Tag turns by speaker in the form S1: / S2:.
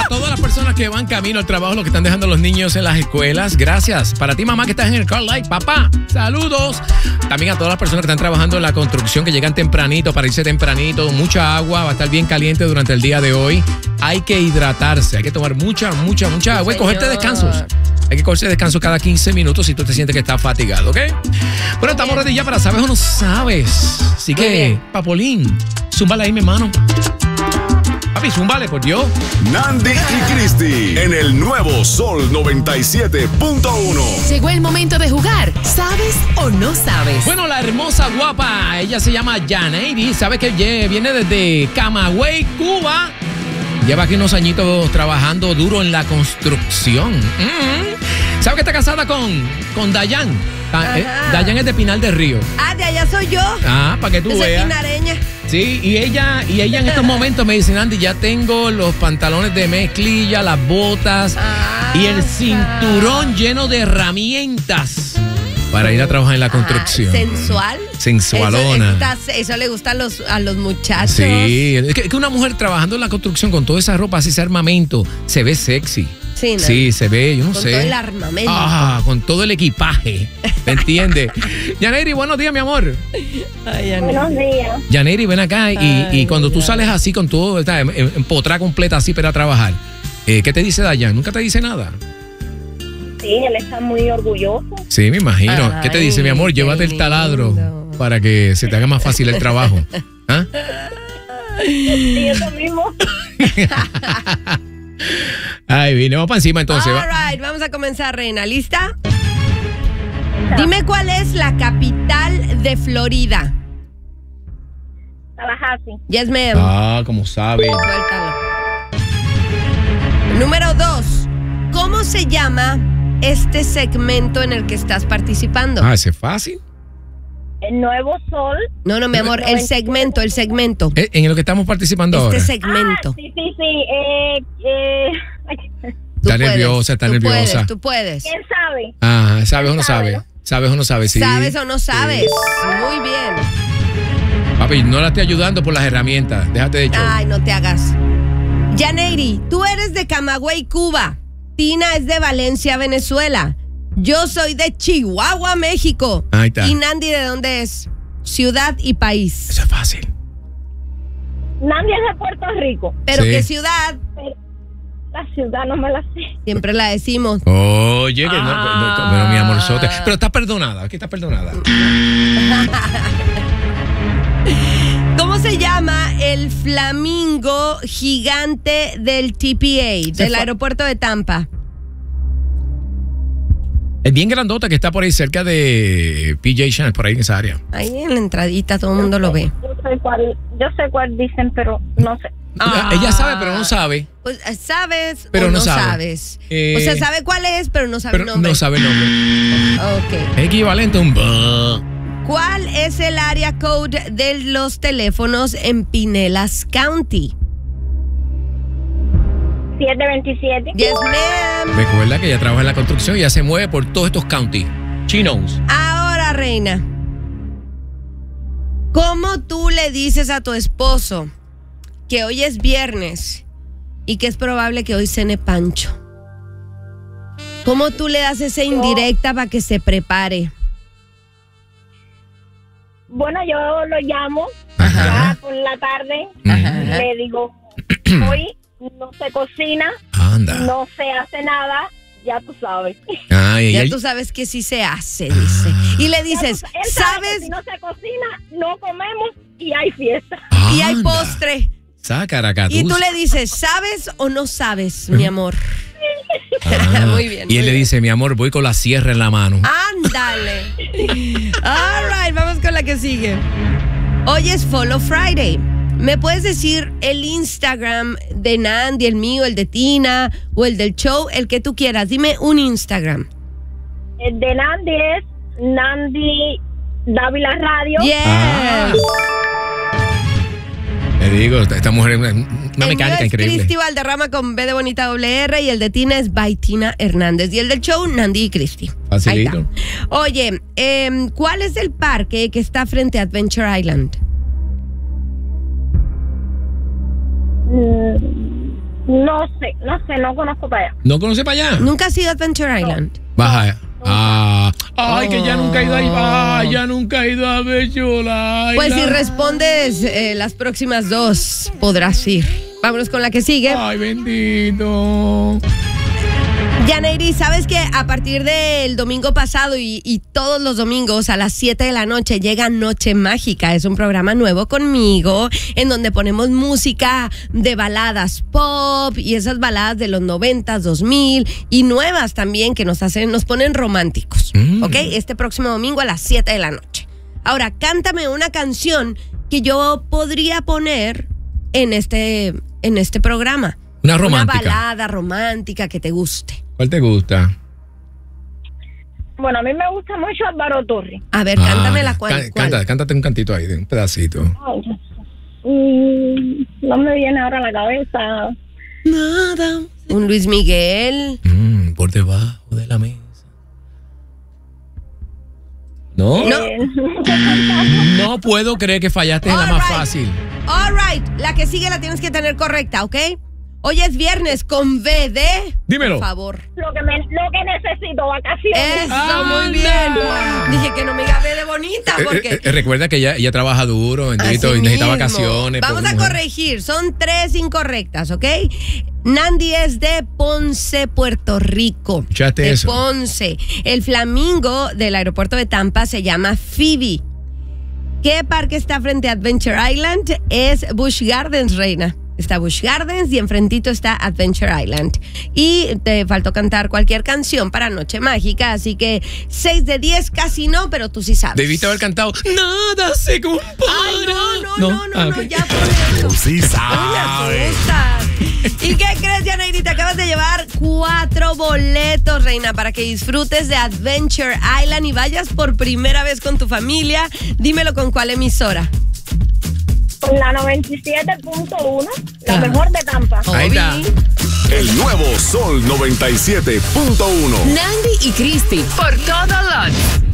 S1: a todas las personas que van camino al trabajo, los que están dejando a los niños en las escuelas, gracias. Para ti, mamá, que estás en el car light, papá, saludos. También a todas las personas que están trabajando en la construcción, que llegan tempranito, para irse tempranito, mucha agua, va a estar bien caliente durante el día de hoy. Hay que hidratarse, hay que tomar mucha agua y cogerte descansos. Hay que cogerse descanso cada 15 minutos si tú te sientes que estás fatigado, ¿ok? Bueno, estamos ready ya para ¿sabes o no sabes? Así que, Papolín, zúmbale ahí, mi hermano. Papi, zúmbale, por Dios.
S2: Nandy y Christy en el nuevo Sol 97.1.
S3: Llegó el momento de jugar. ¿Sabes o no sabes?
S1: Bueno, la hermosa guapa, ella se llama Yaneiri, sabe que viene desde Camagüey, Cuba. Lleva aquí unos añitos trabajando duro en la construcción. ¿Sabe que está casada con Dayan? Dayan es de Pinal del Río.
S4: Ah, de allá soy yo.
S1: Ah, para que tú
S4: Yo soy
S1: veas.
S4: pinareña.
S1: Sí, y ella en estos momentos me dice, Andy, ya tengo los pantalones de mezclilla, las botas y el cinturón lleno de herramientas para ir a trabajar en la construcción.
S4: Sensual.
S1: Sensualona.
S4: Eso le gusta a los muchachos.
S1: Sí, es que una mujer trabajando en la construcción con toda esa ropa, así ese armamento, se ve sexy.
S4: Sí, ¿no?
S1: Sí, se ve, yo no sé.
S4: Con todo el armamento.
S1: Con todo el equipaje. ¿Me entiendes? Yaneiri, buenos días, mi amor.
S4: Ay,
S5: Buenos días.
S1: Yaneiri, ven acá y cuando tú sales así con todo, en potra completa así para trabajar, ¿qué te dice Dayan? ¿Nunca te dice nada?
S5: Sí, él está muy orgulloso.
S1: Sí, me imagino. ¿Qué te dice, mi amor?
S4: qué
S1: Llévate el taladro
S4: lindo.
S1: para que se te haga más fácil el trabajo. ¿Ah?
S5: Sí, eso mismo.
S1: Ay, vine, vamos para encima entonces.
S4: All right, vamos a comenzar, reina. ¿Lista? Dime cuál es la capital de Florida.
S5: Tallahassee.
S4: Yes, ma'am.
S1: Como sabe.
S4: Suéltalo. Número 2. ¿Cómo se llama este segmento en el que estás participando?
S1: Ese es fácil.
S5: El nuevo Sol.
S4: No, mi amor, el segmento.
S1: En lo que estamos participando ahora.
S4: Segmento.
S5: Sí.
S1: Está nerviosa.
S4: Tú puedes.
S5: ¿Quién sabe?
S1: ¿Sabes o no sabes? ¿Sabes o no sabes? Sí.
S4: ¿Sabes o no sabes? Muy bien.
S1: Papi, no la estoy ayudando por las herramientas. Déjate de show.
S4: Ay, no te hagas. Yaneiri, tú eres de Camagüey, Cuba. Tina es de Valencia, Venezuela. Yo soy de Chihuahua, México.
S1: Ahí está.
S4: ¿Y Nandy de dónde es? Ciudad y país.
S1: Eso es fácil.
S5: Nandy es de Puerto Rico.
S4: ¿Pero
S1: Sí.
S4: qué ciudad?
S5: La ciudad no me la sé.
S4: Siempre la decimos.
S1: Oye, que pero mi amorzote. Pero estás perdonada, aquí estás perdonada.
S4: ¿Cómo se llama el flamingo gigante del TPA, del aeropuerto de Tampa?
S1: Es bien grandota que está por ahí cerca de PJ Channel, por ahí en esa área.
S4: Ahí en la entradita todo el mundo lo ve.
S5: Yo sé cuál dicen, pero no sé.
S1: Ella sabe, pero no sabe.
S4: Pues sabes
S1: Pero
S4: o
S1: no
S4: no
S1: sabe.
S4: sabes. O sea, sabe cuál es, pero no sabe el
S1: Pero
S4: nombre.
S1: no sabe el nombre.
S4: Ok.
S1: Es equivalente a un...
S4: ¿Cuál es el área code de los teléfonos en Pinellas County?
S5: 727.
S4: Yes, ma'am.
S1: Recuerda que ella trabaja en la construcción y ya se mueve por todos estos counties. She knows.
S4: Ahora, reina, ¿cómo tú le dices a tu esposo que hoy es viernes y que es probable que hoy cene pancho? ¿Cómo tú le das esa indirecta para que se prepare?
S5: Bueno, yo lo llamo
S1: Ajá.
S5: ya por la tarde.
S1: Ajá.
S5: Y le digo, hoy no se cocina,
S1: Anda.
S5: no se hace nada, ya tú sabes.
S1: Ay,
S4: Ya
S1: ella-
S4: tú sabes que sí se hace, dice. Y le dices,
S5: Él sabe que
S4: ¿sabes?
S5: si no se cocina, no comemos y hay fiesta.
S4: Y hay
S1: Anda.
S4: postre.
S1: Sacaracatús.
S4: Y tú le dices, ¿sabes o no sabes, mi amor?
S1: Ah,
S4: Muy bien,
S1: Y
S4: muy
S1: él le
S4: bien.
S1: dice, mi amor, voy con la sierra en la mano.
S4: Ándale. All right, vamos con la que sigue. Hoy es Follow Friday. ¿Me puedes decir el Instagram de Nandy, el mío, el de Tina o el del show, el que tú quieras? Dime un Instagram.
S5: El de Nandy es Nandy Dávila Radio.
S4: Yes.
S1: Ah. Te digo, esta mujer es una
S4: El
S1: mecánica
S4: mío es
S1: increíble.
S4: Cristi Valderrama con B de bonita doble R y el de Tina es by Tina Hernández. Y el del show, Nandy y Cristi.
S1: Facilito.
S4: Ahí está. Oye, ¿cuál es el parque que está frente a Adventure Island?
S5: No sé, no conozco para allá.
S1: ¿No conoce para allá?
S4: ¿Nunca has ido a Adventure Island?
S1: Baja. Ay, que ya nunca he ido ahí. Ya nunca he ido a Adventure Island.
S4: Pues si respondes las próximas dos, podrás ir. Vámonos con la que sigue.
S1: Ay, bendito.
S4: Yaneiri, ¿sabes que a partir del domingo pasado y todos los domingos a las 7 de la noche llega Noche Mágica? Es un programa nuevo conmigo en donde ponemos música de baladas pop y esas baladas de los 90s, 2000 y nuevas también que nos ponen románticos. ¿Ok? Este próximo domingo a las 7 de la noche. Ahora, cántame una canción que yo podría poner en este programa.
S1: Una romántica.
S4: Una balada romántica que te guste.
S1: ¿Cuál te gusta?
S5: Bueno, a mí me gusta mucho Álvaro Torres.
S4: A ver, cántamela. ¿Cuál?
S1: Cántate un cantito ahí, un pedacito.
S5: No me viene ahora a la cabeza.
S4: Nada. Un Luis Miguel.
S1: Por debajo de la mesa. No. No puedo creer que fallaste en la más fácil.
S4: All right. La que sigue la tienes que tener correcta, ¿ok? Hoy es viernes con V de...
S1: Dímelo.
S4: Por favor.
S5: Lo que necesito, vacaciones.
S4: Eso, muy bien. Dije que no me diga V de bonita porque...
S1: Recuerda que ella trabaja duro, bendito,
S4: Así
S1: y necesita
S4: mismo.
S1: vacaciones.
S4: Vamos a corregir. Son 3 incorrectas, ¿ok? Nandi es de Ponce, Puerto Rico.
S1: ¿Escuchaste
S4: de
S1: eso?
S4: Ponce. El flamingo del aeropuerto de Tampa se llama Phoebe. ¿Qué parque está frente a Adventure Island? Es Busch Gardens, reina. Está Busch Gardens y enfrentito está Adventure Island. Y te faltó cantar cualquier canción para Noche Mágica, así que 6 de 10 casi no, pero tú sí sabes.
S1: Debiste haber cantado Nada se compara.
S4: Ay, no,
S1: ok.
S4: ya por eso.
S2: Tú sí
S4: Ay,
S2: sabes.
S4: me asustas. ¿Y qué crees, Yaneiri? Te acabas de llevar 4 boletos, reina, para que disfrutes de Adventure Island y vayas por primera vez con tu familia. Dímelo con cuál emisora.
S5: La 97.1, la mejor de Tampa.
S1: Ahí está.
S2: El nuevo Sol 97.1.
S3: Nandi y Cristi por todo Lux.